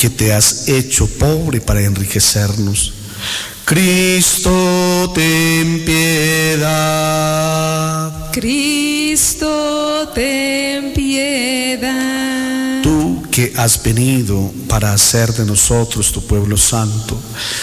que te has hecho pobre para enriquecernos. Cristo, ten piedad. Cristo, ten piedad. Tú que has venido para hacer de nosotros tu pueblo santo,